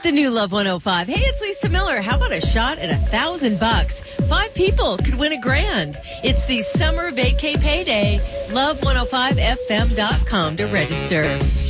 The new Love 105. Hey, it's Lisa Miller. How about a shot at $1,000? 5 people could win $1,000. It's the summer vacay payday. Love105fm.com to register.